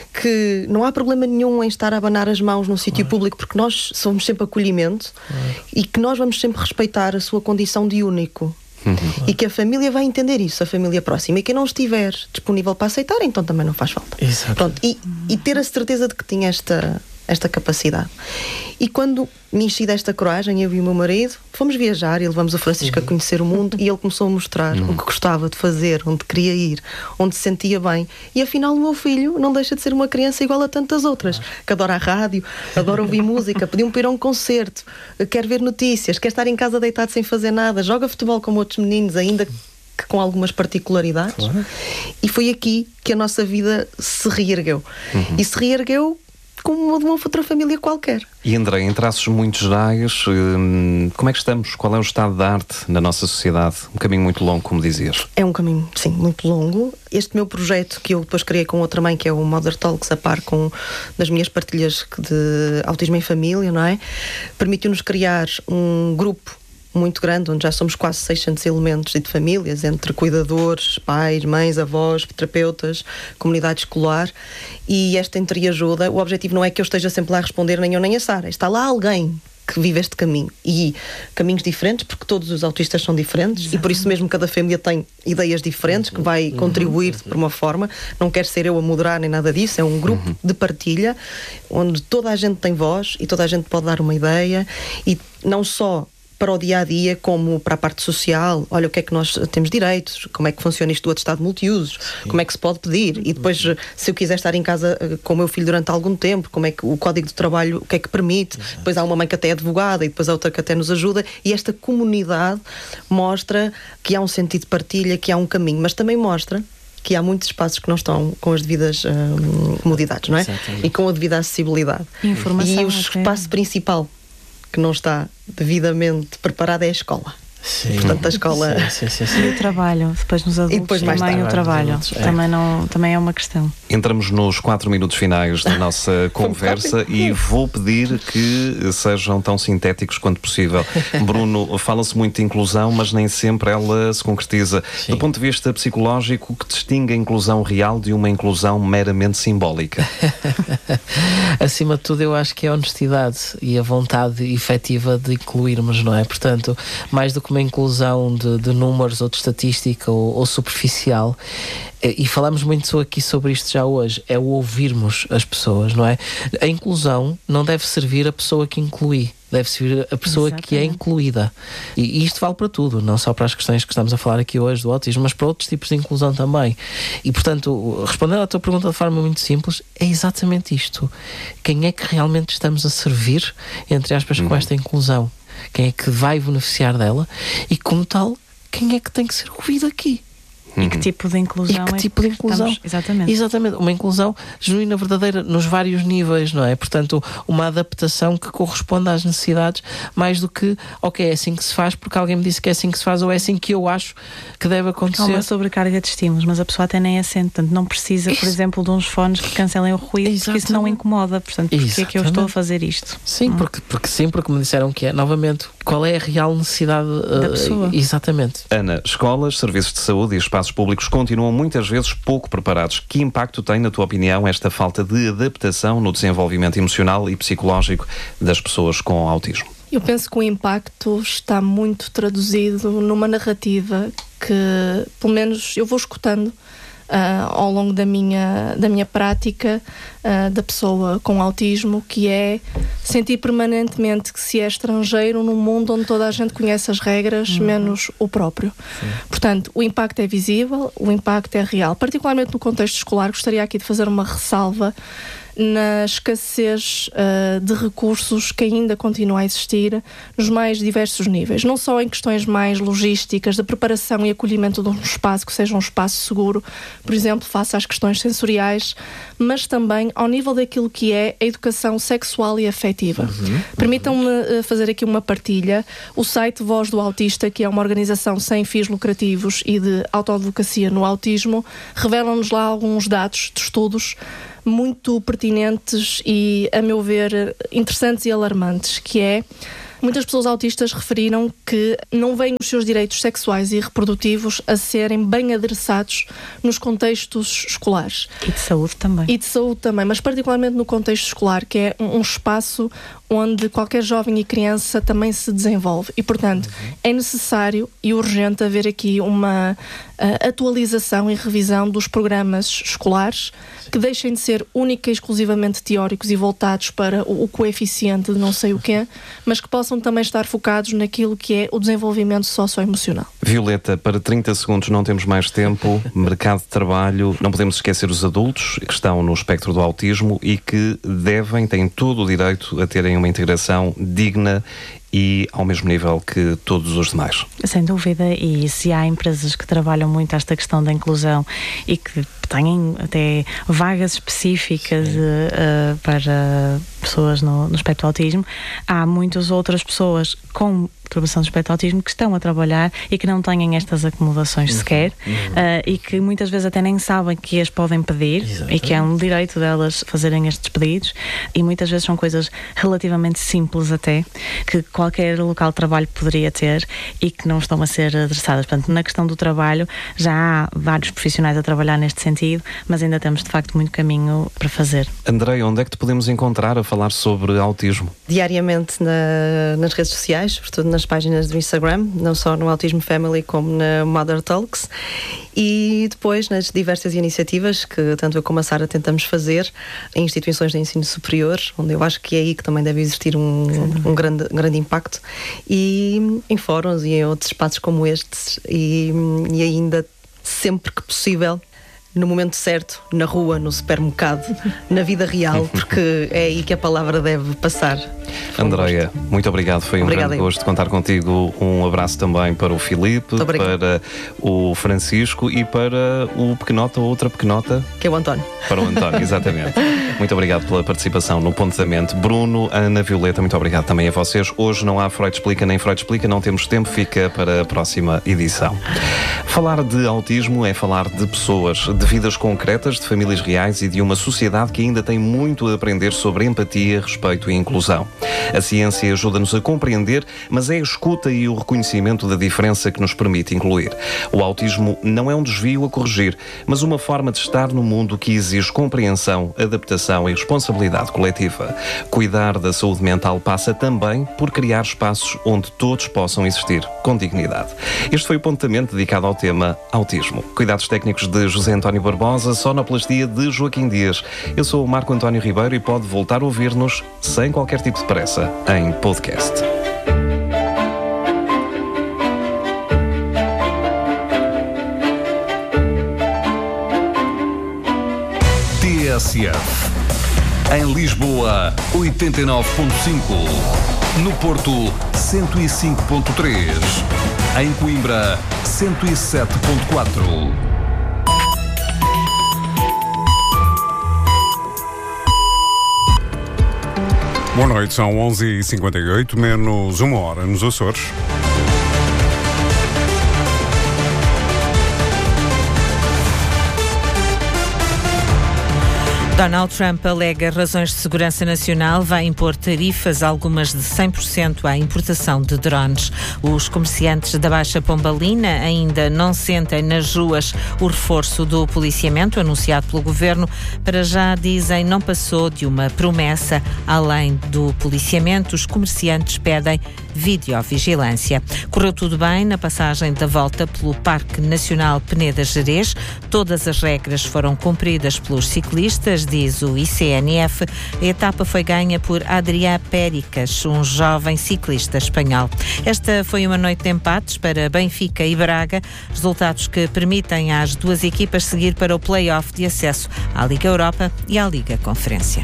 que não há problema nenhum em estar a abanar as mãos num sítio claro. público, porque nós somos sempre acolhimento, claro. e que nós vamos sempre respeitar a sua condição de único. Uhum. E que a família vai entender isso, a família próxima, e quem não estiver disponível para aceitar, então também não faz falta. Pronto, e, e ter a certeza de que tinha esta, esta capacidade. E quando me enchi desta coragem, eu e o meu marido, fomos viajar e levamos o Francisco uhum. a conhecer o mundo, e ele começou a mostrar uhum. o que gostava de fazer, onde queria ir, onde se sentia bem. E afinal o meu filho não deixa de ser uma criança igual a tantas outras, que adora a rádio, adora ouvir música, pediu-me para ir a um concerto, quer ver notícias, quer estar em casa deitado sem fazer nada, joga futebol como outros meninos, ainda que com algumas particularidades. Claro. E foi aqui que a nossa vida se reergueu. Uhum. E se reergueu como uma de uma outra família qualquer. E André, em traços muito gerais, hum, como é que estamos? Qual é o estado da arte na nossa sociedade? Um caminho muito longo, como dizias. É um caminho, sim, muito longo. Este meu projeto, que eu depois criei com outra mãe, que é o Mother Talks, a par com das minhas partilhas de autismo em família, não é? Permitiu-nos criar um grupo muito grande, onde já somos quase seiscentos elementos e de famílias, entre cuidadores, pais, mães, avós, terapeutas, comunidade escolar, e esta entreajuda, o objetivo não é que eu esteja sempre lá a responder, nem eu nem a Sara, está lá alguém que vive este caminho, e caminhos diferentes, porque todos os autistas são diferentes. Exatamente. E por isso mesmo cada família tem ideias diferentes, que vai contribuir por uma forma, não quero ser eu a moderar nem nada disso, é um grupo uhum. de partilha, onde toda a gente tem voz, e toda a gente pode dar uma ideia, e não só para o dia-a-dia, como para a parte social. Olha, o que é que nós temos direitos, como é que funciona isto do atestado multiusos, sim. como é que se pode pedir, e depois, se eu quiser estar em casa com o meu filho durante algum tempo, como é que o Código de Trabalho, o que é que permite. Exato. Depois há uma mãe que até é advogada, e depois há outra que até nos ajuda, e esta comunidade mostra que há um sentido de partilha, que há um caminho, mas também mostra que há muitos espaços que não estão com as devidas hum, comodidades, não é? Exatamente. E com a devida acessibilidade. Informação, e o espaço até principal que não está devidamente preparada é a escola. Sim. Portanto, a escola... Sim, sim, sim, sim. E o trabalho, depois nos adultos, e depois mais também tarde, o trabalho. Adultos, é. Também, não, também é uma questão. Entramos nos quatro minutos finais da nossa conversa e vou pedir que sejam tão sintéticos quanto possível. Bruno, fala-se muito de inclusão, mas nem sempre ela se concretiza. Sim. Do ponto de vista psicológico, o que distingue a inclusão real de uma inclusão meramente simbólica? Acima de tudo, eu acho que é a honestidade e a vontade efetiva de incluirmos, não é? Portanto, mais do que uma inclusão de, de números ou de estatística ou, ou superficial, e falamos muito aqui sobre isto já hoje, é o ouvirmos as pessoas, não é? A inclusão não deve servir a pessoa que inclui, deve servir a pessoa Exatamente. Que é incluída. E isto vale para tudo, não só para as questões que estamos a falar aqui hoje do autismo, mas para outros tipos de inclusão também. E, portanto, respondendo à tua pergunta de forma muito simples, é exatamente isto. Quem é que realmente estamos a servir, entre aspas, com esta inclusão? Quem é que vai beneficiar dela? E, como tal, quem é que tem que ser ouvido aqui? E que tipo de inclusão? E que é tipo de inclusão? Estamos, exatamente. Exatamente, uma inclusão genuína, verdadeira, nos vários níveis, não é? Portanto, uma adaptação que corresponda às necessidades, mais do que, ok, é assim que se faz porque alguém me disse que é assim que se faz, ou é assim que eu acho que deve acontecer. Há uma sobrecarga de estímulos, mas a pessoa até nem assente, portanto não precisa, por isso. exemplo, de uns fones que cancelem o ruído, Exatamente. Porque isso não incomoda, portanto, porquê é que eu estou a fazer isto? Sim, hum. porque, porque sim, porque me disseram que é, novamente, qual é a real necessidade uh, da pessoa. Exatamente. Ana, escolas, serviços de saúde e espaços públicos continuam muitas vezes pouco preparados. Que impacto tem, na tua opinião, esta falta de adaptação no desenvolvimento emocional e psicológico das pessoas com autismo? Eu penso que o impacto está muito traduzido numa narrativa que, pelo menos, eu vou escutando uh, ao longo da minha, da minha prática uh, da pessoa com autismo, que é sentir permanentemente que se é estrangeiro num mundo onde toda a gente conhece as regras, uhum. menos o próprio. Sim. Portanto, o impacto é visível, o impacto é real. Particularmente no contexto escolar, gostaria aqui de fazer uma ressalva na escassez uh, de recursos que ainda continua a existir nos mais diversos níveis, não só em questões mais logísticas, da preparação e acolhimento de um espaço que seja um espaço seguro, por exemplo, face às questões sensoriais, mas também ao nível daquilo que é a educação sexual e afetiva. Uhum. Permitam-me uh, fazer aqui uma partilha. O site Voz do Autista, que é uma organização sem fins lucrativos e de autoadvocacia no autismo, revela-nos lá alguns dados de estudos muito pertinentes e, a meu ver, interessantes e alarmantes, que é: muitas pessoas autistas referiram que não veem os seus direitos sexuais e reprodutivos a serem bem adressados nos contextos escolares. E de saúde também. E de saúde também, mas particularmente no contexto escolar, que é um, um espaço onde qualquer jovem e criança também se desenvolve. E, portanto, uhum. é necessário e urgente haver aqui uma uh, atualização e revisão dos programas escolares, que deixem de ser única e exclusivamente teóricos e voltados para o, o coeficiente de não sei o quê, mas que possam também estar focados naquilo que é o desenvolvimento socioemocional. Violeta, para trinta segundos, não temos mais tempo. Mercado de trabalho, não podemos esquecer os adultos que estão no espectro do autismo e que devem, têm todo o direito a terem uma integração digna e ao mesmo nível que todos os demais. Sem dúvida, e se há empresas que trabalham muito esta questão da inclusão e que têm até vagas específicas uh, para pessoas no, no espectro do autismo, há muitas outras pessoas com perturbação do espectro do autismo que estão a trabalhar e que não têm estas acomodações uhum. sequer uhum. Uh, e que muitas vezes até nem sabem que as podem pedir. Exatamente. E que é um direito delas fazerem estes pedidos, e muitas vezes são coisas relativamente simples até, que qualquer local de trabalho poderia ter e que não estão a ser adressadas. Portanto, na questão do trabalho já há vários profissionais a trabalhar neste sentido, mas ainda temos de facto muito caminho para fazer. Andrei, onde é que te podemos encontrar a falar sobre autismo? Diariamente na, nas redes sociais, sobretudo nas páginas do Instagram, não só no Autism Family como na Mother Talks, e depois nas diversas iniciativas que tanto eu como a Sara tentamos fazer em instituições de ensino superior, onde eu acho que é aí que também deve existir um, um, grande, um grande impacto, e em fóruns e em outros espaços como estes, e, e ainda sempre que possível no momento certo, na rua, no supermercado, na vida real, porque é aí que a palavra deve passar. Andreia, muito obrigado, foi um Obrigada grande eu. gosto de contar contigo. Um abraço também para o Filipe, para o Francisco e para o pequenota ou outra pequenota, que é o António. Para o António, exatamente. Muito obrigado pela participação no Ponto da Mente. Bruno, Ana, Violeta, muito obrigado também a vocês. Hoje não há Freud Explica nem Freud Explica, não temos tempo, fica para a próxima edição. Falar de autismo é falar de pessoas, de vidas concretas, de famílias reais e de uma sociedade que ainda tem muito a aprender sobre empatia, respeito e inclusão. A ciência ajuda-nos a compreender, mas é a escuta e o reconhecimento da diferença que nos permite incluir. O autismo não é um desvio a corrigir, mas uma forma de estar no mundo que exige compreensão, adaptação e responsabilidade coletiva. Cuidar da saúde mental passa também por criar espaços onde todos possam existir com dignidade. Este foi o Ponto da Mente dedicado ao tema autismo. Cuidados técnicos de José António Barbosa, sonoplastia de Joaquim Dias. Eu sou o Marco António Ribeiro e pode voltar a ouvir-nos sem qualquer tipo de pressa em podcast. T S F. Em Lisboa, oitenta e nove ponto cinco. No Porto, cento e cinco ponto três. Em Coimbra, cento e sete ponto quatro. Boa noite, são onze e cinquenta e oito, menos uma hora nos Açores. Donald Trump alega razões de segurança nacional, vai impor tarifas, algumas de cem por cento à importação de drones. Os comerciantes da Baixa Pombalina ainda não sentem nas ruas o reforço do policiamento anunciado pelo governo. Para já, dizem, não passou de uma promessa. Além do policiamento, os comerciantes pedem videovigilância. Correu tudo bem na passagem da volta pelo Parque Nacional Peneda Gerês. Todas as regras foram cumpridas pelos ciclistas, diz o I C N F. A etapa foi ganha por Adrià Péricas, um jovem ciclista espanhol. Esta foi uma noite de empates para Benfica e Braga, resultados que permitem às duas equipas seguir para o play-off de acesso à Liga Europa e à Liga Conferência.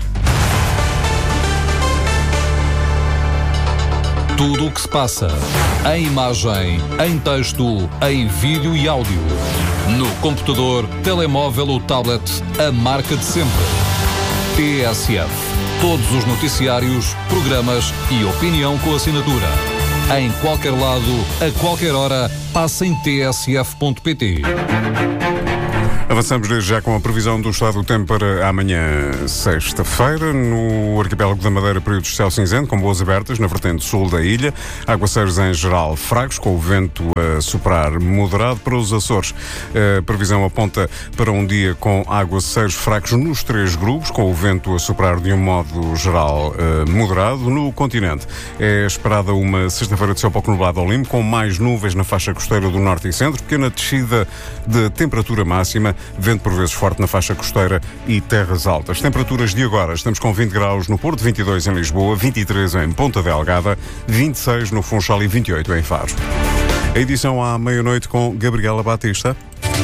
Tudo o que se passa, em imagem, em texto, em vídeo e áudio. No computador, telemóvel ou tablet, a marca de sempre. T S F. Todos os noticiários, programas e opinião com assinatura. Em qualquer lado, a qualquer hora, passa em t s f ponto p t. Avançamos desde já com a previsão do estado do tempo para amanhã, sexta-feira. No arquipélago da Madeira, períodos de céu cinzento, com boas abertas na vertente sul da ilha. Aguaceiros em geral fracos, com o vento a soprar moderado. Para os Açores, a previsão aponta para um dia com aguaceiros fracos nos três grupos, com o vento a soprar de um modo geral moderado. No continente, é esperada uma sexta-feira de céu pouco nublado ao limpo, com mais nuvens na faixa costeira do norte e centro, pequena descida de temperatura máxima, vento por vezes forte na faixa costeira e terras altas. Temperaturas de agora: estamos com vinte graus no Porto, vinte e dois em Lisboa, vinte e três em Ponta Delgada, vinte e seis no Funchal e vinte e oito em Faro. A edição à meia-noite com Gabriela Batista.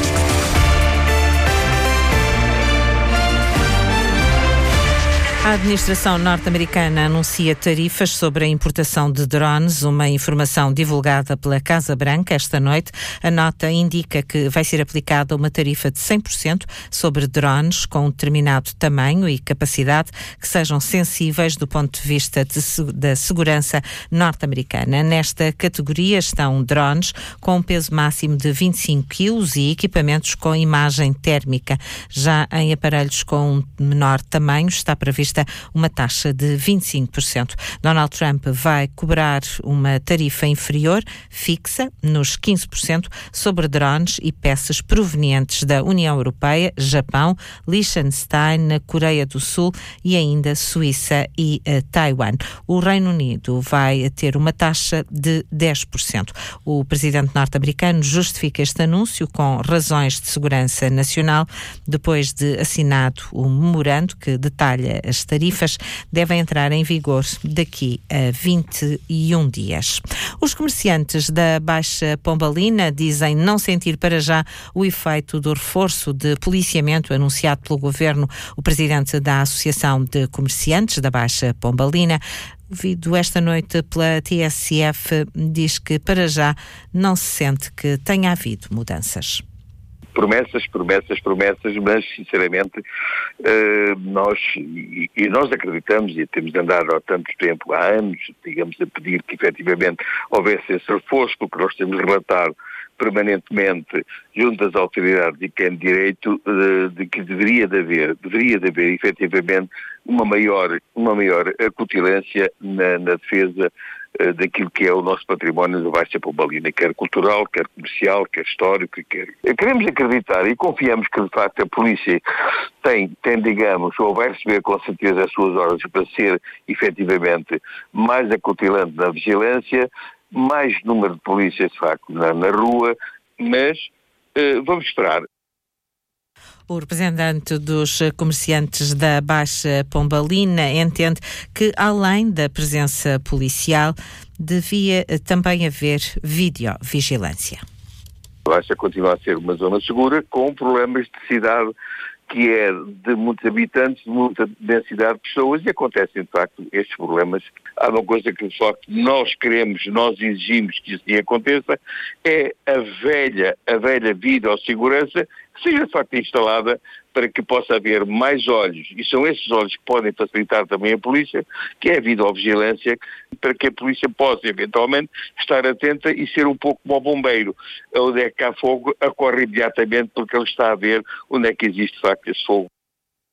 A administração norte-americana anuncia tarifas sobre a importação de drones, uma informação divulgada pela Casa Branca esta noite. A nota indica que vai ser aplicada uma tarifa de cem por cento sobre drones com um determinado tamanho e capacidade que sejam sensíveis do ponto de vista de, da segurança norte-americana. Nesta categoria estão drones com um peso máximo de vinte e cinco quilos e equipamentos com imagem térmica. Já em aparelhos com um menor tamanho está prevista uma taxa de vinte e cinco por cento. Donald Trump vai cobrar uma tarifa inferior, fixa, nos quinze por cento, sobre drones e peças provenientes da União Europeia, Japão, Liechtenstein, Coreia do Sul e ainda Suíça e uh, Taiwan. O Reino Unido vai ter uma taxa de dez por cento. O presidente norte-americano justifica este anúncio com razões de segurança nacional, depois de assinado o memorando que detalha as tarifas devem entrar em vigor daqui a vinte e um dias. Os comerciantes da Baixa Pombalina dizem não sentir para já o efeito do reforço de policiamento anunciado pelo governo. O presidente da Associação de Comerciantes da Baixa Pombalina, ouvido esta noite pela T S F, diz que para já não se sente que tenha havido mudanças. Promessas, promessas, promessas, mas sinceramente uh, nós, e, e nós acreditamos e temos andado há tanto tempo, há anos, digamos, a pedir que efetivamente houvesse esse reforço, porque nós temos relatado permanentemente junto às autoridades e quem de direito uh, de que deveria de haver, deveria de haver efetivamente uma maior, uma maior acutilância na, na defesa daquilo que é o nosso património da Baixa Pombalina, quer cultural, quer comercial, quer histórico, quer... Queremos acreditar e confiamos que, de facto, a polícia tem, tem, digamos, ou vai receber com certeza as suas ordens para ser, efetivamente, mais acutilante na vigilância, mais número de polícias, de facto, na, na rua, mas uh, vamos esperar. O representante dos comerciantes da Baixa Pombalina entende que, além da presença policial, devia também haver videovigilância. A Baixa continua a ser uma zona segura, com problemas de cidade que é de muitos habitantes, de muita densidade de pessoas, e acontecem, de facto, estes problemas. Há uma coisa que, de facto, nós queremos, nós exigimos que assim aconteça, é a velha, a velha videossegurança que seja, de facto, instalada para que possa haver mais olhos, e são esses olhos que podem facilitar também a polícia, que é a videovigilância, para que a polícia possa, eventualmente, estar atenta e ser um pouco como o bombeiro. Onde é que há fogo, acorre imediatamente, porque ele está a ver onde é que existe, de facto, esse fogo.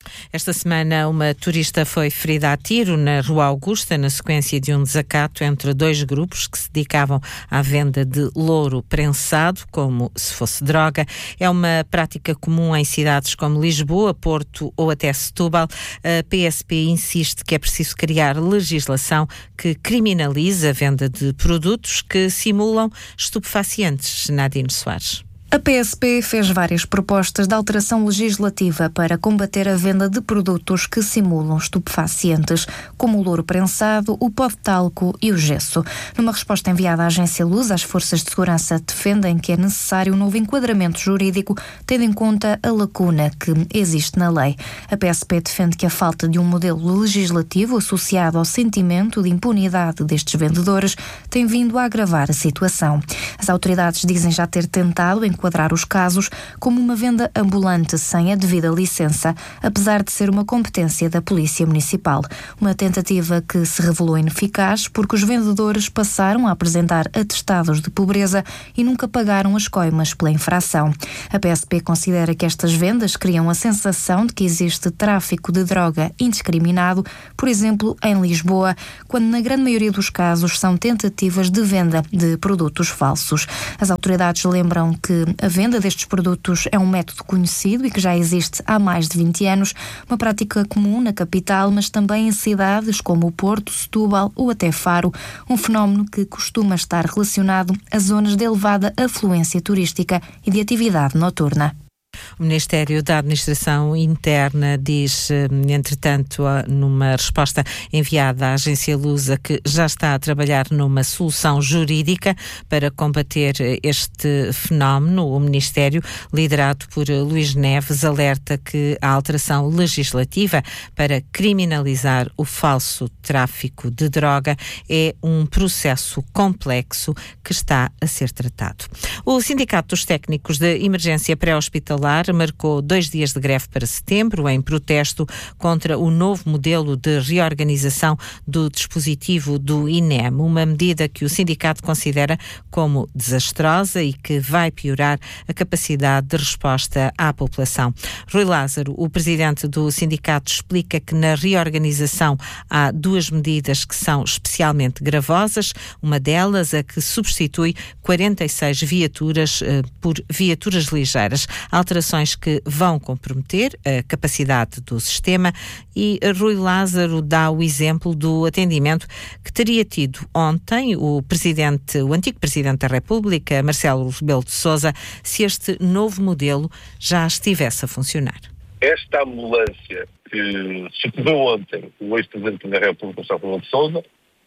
Esta semana, uma turista foi ferida a tiro na Rua Augusta, na sequência de um desacato entre dois grupos que se dedicavam à venda de louro prensado, como se fosse droga. É uma prática comum em cidades como Lisboa, Porto ou até Setúbal. A P S P insiste que é preciso criar legislação que criminalize a venda de produtos que simulam estupefacientes. Nadine Soares. A P S P fez várias propostas de alteração legislativa para combater a venda de produtos que simulam estupefacientes, como o louro prensado, o pó de talco e o gesso. Numa resposta enviada à Agência Luz, as forças de segurança defendem que é necessário um novo enquadramento jurídico, tendo em conta a lacuna que existe na lei. A P S P defende que a falta de um modelo legislativo associado ao sentimento de impunidade destes vendedores tem vindo a agravar a situação. As autoridades dizem já ter tentado enquadrar os casos como uma venda ambulante sem a devida licença, apesar de ser uma competência da Polícia Municipal. Uma tentativa que se revelou ineficaz porque os vendedores passaram a apresentar atestados de pobreza e nunca pagaram as coimas pela infração. A P S P considera que estas vendas criam a sensação de que existe tráfico de droga indiscriminado, por exemplo, em Lisboa, quando na grande maioria dos casos são tentativas de venda de produtos falsos. As autoridades lembram que a venda destes produtos é um método conhecido e que já existe há mais de vinte anos, uma prática comum na capital, mas também em cidades como o Porto, Setúbal ou até Faro, um fenómeno que costuma estar relacionado a zonas de elevada afluência turística e de atividade noturna. O Ministério da Administração Interna diz, entretanto, numa resposta enviada à Agência Lusa, que já está a trabalhar numa solução jurídica para combater este fenómeno. O Ministério, liderado por Luís Neves, alerta que a alteração legislativa para criminalizar o falso tráfico de droga é um processo complexo que está a ser tratado. O Sindicato dos Técnicos de Emergência Pré-Hospitalar marcou dois dias de greve para setembro em protesto contra o novo modelo de reorganização do dispositivo do I N E M, uma medida que o sindicato considera como desastrosa e que vai piorar a capacidade de resposta à população. Rui Lázaro, o presidente do sindicato, explica que na reorganização há duas medidas que são especialmente gravosas, uma delas a que substitui quarenta e seis viaturas eh, por viaturas ligeiras, alterações que vão comprometer a capacidade do sistema, e Rui Lázaro dá o exemplo do atendimento que teria tido ontem o presidente, o antigo Presidente da República, Marcelo Rebelo de Sousa, se este novo modelo já estivesse a funcionar. Esta ambulância que sucedeu ontem o ex-Presidente da República, Marcelo Rebelo de Sousa,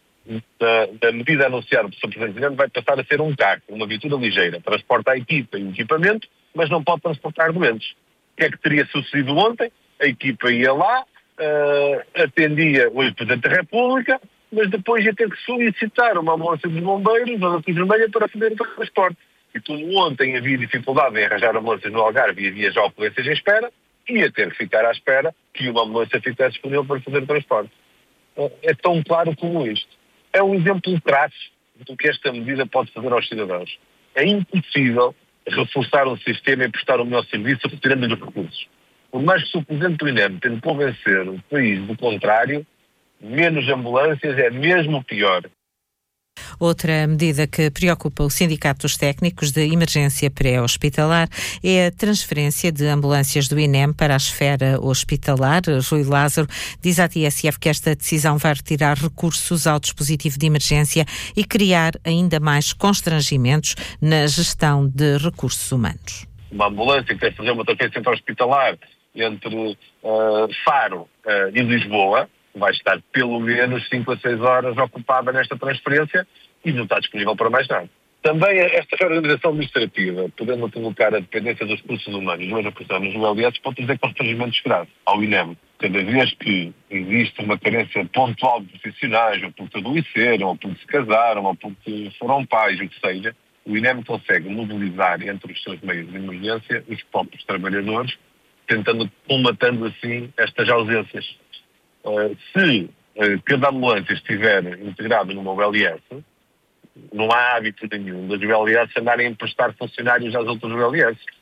na, na medida anunciada pelo seu Presidente, vai passar a ser um carro, uma viatura ligeira, transporta a equipa e o equipamento, mas não pode transportar doentes. O que é que teria sucedido ontem? A equipa ia lá, uh, atendia o ex-Presidente da República, mas depois ia ter que solicitar uma ambulância dos bombeiros ou da Cruz Vermelha para fazer o transporte. E como ontem havia dificuldade em arranjar ambulâncias no Algarve e havia já ocorrências em espera, ia ter que ficar à espera que uma ambulância ficasse disponível para fazer o transporte. Uh, é tão claro como isto. É um exemplo crasso do que esta medida pode fazer aos cidadãos. É impossível reforçar um sistema e prestar o melhor serviço retirando-lhe os recursos. Por mais que o Presidente do I N E M tente convencer o país do contrário, menos ambulâncias é mesmo pior. Outra medida que preocupa o Sindicato dos Técnicos de Emergência Pré-Hospitalar é a transferência de ambulâncias do I N E M para a esfera hospitalar. Rui Lázaro diz à T S F que esta decisão vai retirar recursos ao dispositivo de emergência e criar ainda mais constrangimentos na gestão de recursos humanos. Uma ambulância que quer fazer uma transferência hospitalar entre uh, Faro uh, e Lisboa vai estar pelo menos cinco a seis horas ocupada nesta transferência e não está disponível para mais nada. Também esta reorganização administrativa, podendo colocar a dependência dos recursos humanos e das pessoas no L I S, pode trazer constrangimentos graves ao I N E M. Cada vez que existe uma carência pontual de profissionais, ou porque adoeceram, ou porque se casaram, ou porque foram pais, o que seja, o I N E M consegue mobilizar entre os seus meios de emergência os próprios trabalhadores, tentando, combatendo assim estas ausências. Uh, se uh, cada ambulância estiver integrada numa U L I S, não há hábito nenhum das U L I S andarem a emprestar funcionários às outras U L I S.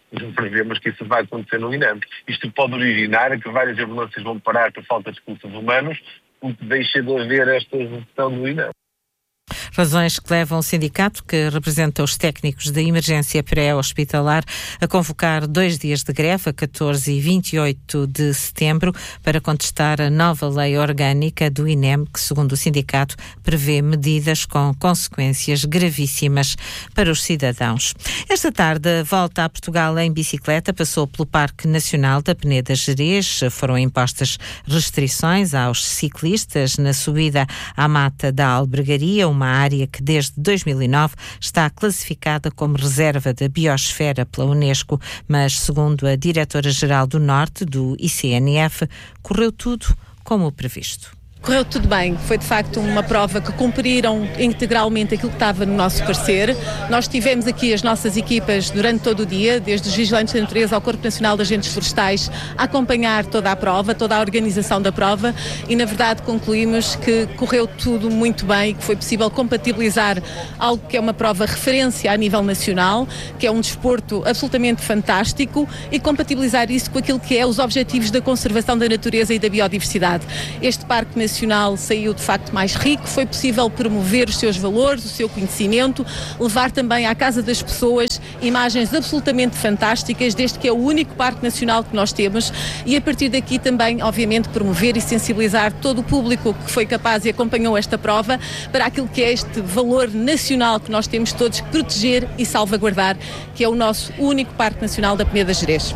prevemos que isso vai acontecer no INEM. Isto pode originar que várias ambulâncias vão parar por falta de recursos humanos, o que deixa de haver esta gestão do INEM. Razões que levam o sindicato, que representa os técnicos de emergência pré-hospitalar, a convocar dois dias de greve, a catorze e vinte e oito de setembro, para contestar a nova lei orgânica do INEM, que, segundo o sindicato, prevê medidas com consequências gravíssimas para os cidadãos. Esta tarde, a volta a Portugal em bicicleta passou pelo Parque Nacional da Peneda Gerês. Foram impostas restrições aos ciclistas na subida à Mata da Albergaria, uma área que desde dois mil e nove está classificada como reserva da biosfera pela Unesco, mas segundo a diretora-geral do Norte do I C N F, correu tudo como previsto. Correu tudo bem, foi de facto uma prova que cumpriram integralmente aquilo que estava no nosso parecer. Nós tivemos aqui as nossas equipas durante todo o dia, desde os Vigilantes da Natureza ao Corpo Nacional de Agentes Florestais, a acompanhar toda a prova, toda a organização da prova, e na verdade concluímos que correu tudo muito bem e que foi possível compatibilizar algo que é uma prova referência a nível nacional, que é um desporto absolutamente fantástico, e compatibilizar isso com aquilo que é os objetivos da conservação da natureza e da biodiversidade. Este Parque Nacional Nacional saiu de facto mais rico, foi possível promover os seus valores, o seu conhecimento, levar também à casa das pessoas imagens absolutamente fantásticas, desde que é o único Parque Nacional que nós temos, e a partir daqui também, obviamente, promover e sensibilizar todo o público que foi capaz e acompanhou esta prova para aquilo que é este valor nacional que nós temos todos que proteger e salvaguardar, que é o nosso único Parque Nacional da Peneda Gerês.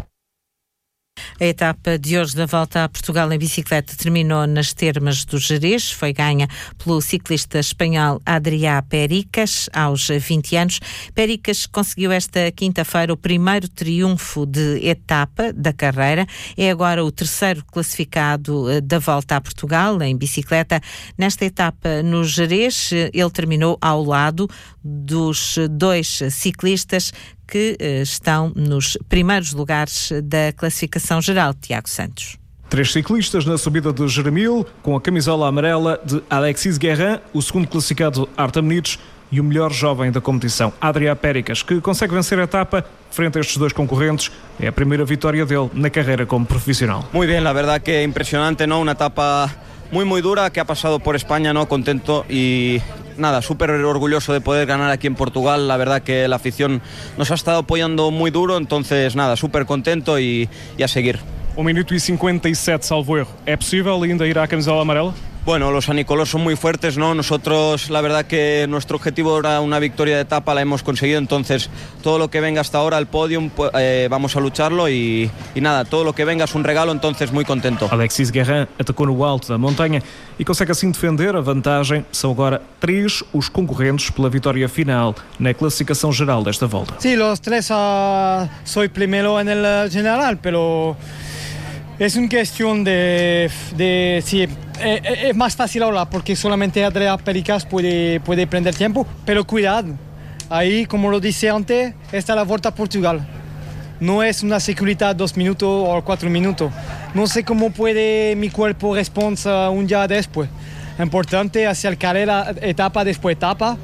A etapa de hoje da volta a Portugal em bicicleta terminou nas Termas do Gerês. Foi ganha pelo ciclista espanhol Adrià Pericas, aos vinte anos. Pericas conseguiu esta quinta-feira o primeiro triunfo de etapa da carreira. É agora o terceiro classificado da volta a Portugal em bicicleta. Nesta etapa no Gerês, ele terminou ao lado dos dois ciclistas que uh, estão nos primeiros lugares da classificação geral. Tiago Santos. Três ciclistas na subida de Jeramil, com a camisola amarela de Alexis Guerrin, o segundo classificado Artem Nitsch e o melhor jovem da competição, Adrià Pericas, que consegue vencer a etapa frente a estes dois concorrentes. É a primeira vitória dele na carreira como profissional. Muy bien, la verdad que é impresionante, ¿no? Una etapa muy muy dura que ha pasado por España, ¿no? Contento y nada, súper orgulloso de poder ganar aquí en Portugal. La verdad que la afición nos ha estado apoyando muy duro, entonces nada, súper contento y, y a seguir. um minuto e cinquenta e sete, salvo erro. É possível ainda ir à camisola amarela? Bueno, los anicolos son muy fuertes, ¿no? Nosotros, la verdad que nuestro objetivo era una victoria de etapa, la hemos conseguido, entonces todo lo que venga hasta ahora al podium, eh, vamos a lucharlo y, y nada, todo lo que venga es un regalo, entonces muy contento. Alexis Guerrin atacou no alto da montanha e consegue assim defender a vantagem. São agora três os concorrentes pela vitória final na classificação geral desta volta. Sí, los tres uh, soy primero en el general, pero es una cuestión de, de sí, es, es más fácil ahora porque solamente Adrià Pericas puede, puede prender tiempo, pero cuidado, ahí como lo dije antes, está la Volta a Portugal. No es una seguridad dos minutos o cuatro minutos. No sé cómo puede mi cuerpo responder un día después. Importante hacer carrera etapa después etapa,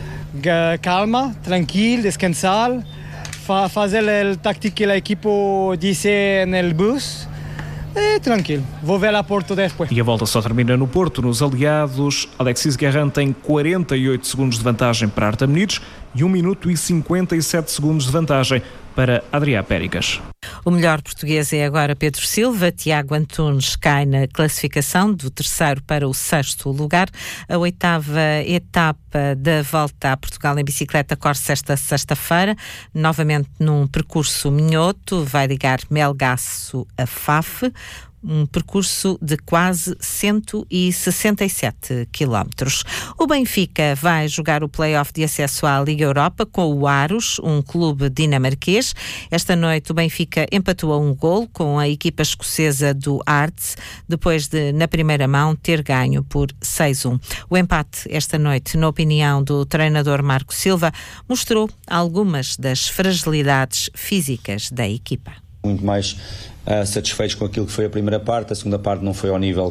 calma, tranquilo, descansar, hacer el táctico que el equipo dice en el bus. É tranquilo, vou ver a Porto depois. E a volta só termina no Porto. Nos aliados, Alexis Guerrin tem quarenta e oito segundos de vantagem para Artem Nitsch e um minuto e cinquenta e sete segundos de vantagem para Adrià Pericas. O melhor português é agora Pedro Silva. Tiago Antunes cai na classificação do terceiro para o sexto lugar. A oitava etapa da volta a Portugal em bicicleta corre-se esta sexta-feira, novamente num percurso minhoto, vai ligar Melgaço a Faf. Um percurso de quase cento e sessenta e sete quilómetros. O Benfica vai jogar o play-off de acesso à Liga Europa com o Aros, um clube dinamarquês. Esta noite o Benfica empatou a um golo com a equipa escocesa do Hearts, depois de, na primeira mão, ter ganho por seis a um. O empate esta noite, na opinião do treinador Marco Silva, mostrou algumas das fragilidades físicas da equipa. Muito mais uh, satisfeitos com aquilo que foi a primeira parte. A segunda parte não foi ao nível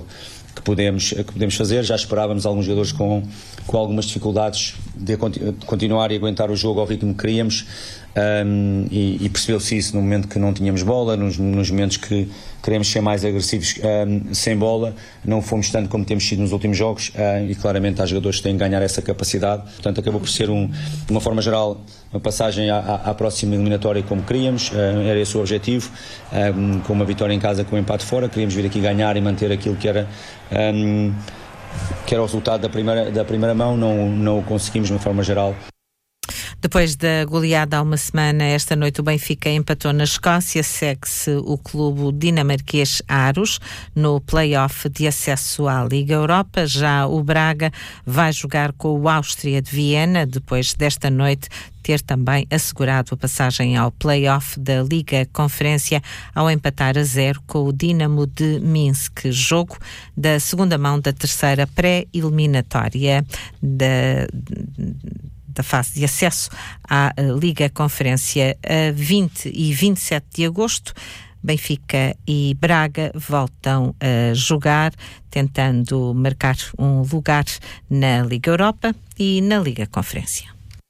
que podemos, que podemos fazer. Já esperávamos alguns jogadores com, com algumas dificuldades de continuar e aguentar o jogo ao ritmo que queríamos, um, e, e percebeu-se isso no momento que não tínhamos bola, nos, nos momentos que queremos ser mais agressivos um, sem bola, não fomos tanto como temos sido nos últimos jogos, um, e claramente há jogadores que têm que ganhar essa capacidade. Portanto, acabou por ser, um, de uma forma geral, uma passagem à, à, à próxima eliminatória como queríamos, um, era esse o objetivo, um, com uma vitória em casa, com um empate fora, queríamos vir aqui ganhar e manter aquilo que era, um, que era o resultado da primeira, da primeira mão, não, não o conseguimos de uma forma geral. Depois da goleada há uma semana, esta noite o Benfica empatou na Escócia, segue-se o clube dinamarquês Aros no play-off de acesso à Liga Europa. Já o Braga vai jogar com o Áustria de Viena, depois desta noite ter também assegurado a passagem ao play-off da Liga Conferência ao empatar a zero com o Dinamo de Minsk, jogo da segunda mão da terceira pré-eliminatória da da fase de acesso à Liga Conferência. A vinte e vinte e sete de agosto, Benfica e Braga voltam a jogar, tentando marcar um lugar na Liga Europa e na Liga Conferência.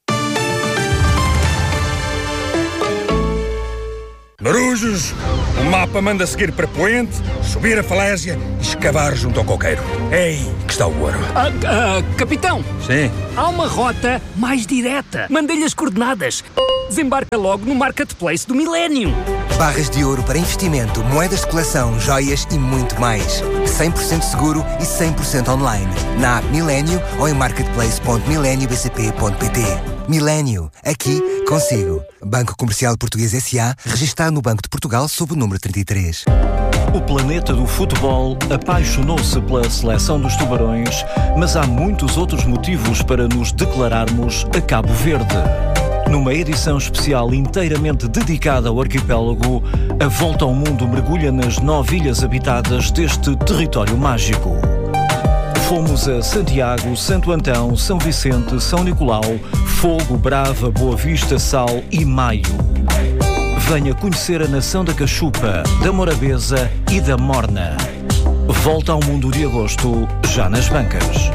Marujos, o mapa manda seguir para Poente, subir a falésia e escavar junto ao coqueiro. Ei, que está o ouro. Ah, ah, capitão! Sim? Há uma rota mais direta. Mandei-lhe as coordenadas. Desembarca logo no Marketplace do Milénio. Barras de ouro para investimento, moedas de coleção, joias e muito mais. cem por cento seguro e cem por cento online. Na app Milénio ou em marketplace ponto milenio b c p ponto p t. Milénio, aqui consigo. Banco Comercial Português S A, registado no Banco de Portugal sob o número trinta e três. O planeta do futebol apaixonou-se pela seleção dos Tubarões, mas há muitos outros motivos para nos declararmos a Cabo Verde. Numa edição especial inteiramente dedicada ao arquipélago, a Volta ao Mundo mergulha nas nove ilhas habitadas deste território mágico. Fomos a Santiago, Santo Antão, São Vicente, São Nicolau, Fogo, Brava, Boa Vista, Sal e Maio. Venha conhecer a nação da Cachupa, da Morabeza e da Morna. Volta ao Mundo de agosto, já nas bancas.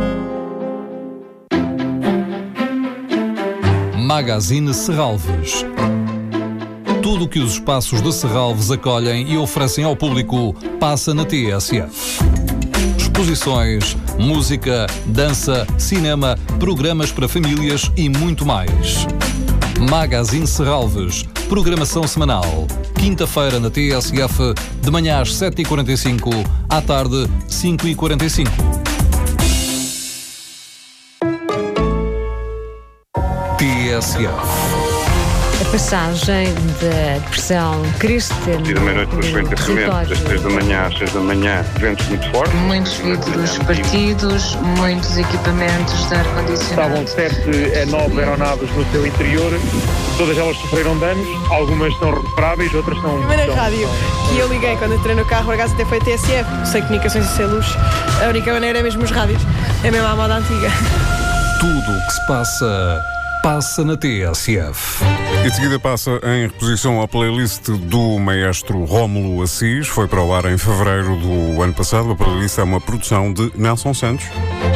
Magazine Serralves. Tudo o que os espaços de Serralves acolhem e oferecem ao público passa na T S F. Exposições, música, dança, cinema, programas para famílias e muito mais. Magazine Serralves. Programação semanal. Quinta-feira na T S F, de manhã às sete e quarenta e cinco, à tarde, cinco e quarenta e cinco. T S F. A passagem da depressão Christian. E da meia-noite para os enterramentos, das três da manhã às seis da manhã, ventos muito fortes. Muitos vidros partidos, muitos equipamentos de ar-condicionado. Estavam sete a nove aeronaves no seu interior, todas elas sofreram danos, algumas são recuperáveis, outras são... A primeira rádio que eu liguei quando entrei no carro, por acaso até foi T S F, sem comunicações e sem luz, a única maneira é mesmo os rádios, é mesmo a moda antiga. Tudo o que se passa... passa na T S F. E de seguida passa em reposição a playlist do maestro Rómulo Assis. Foi para o ar em fevereiro do ano passado. A playlist é uma produção de Nelson Santos.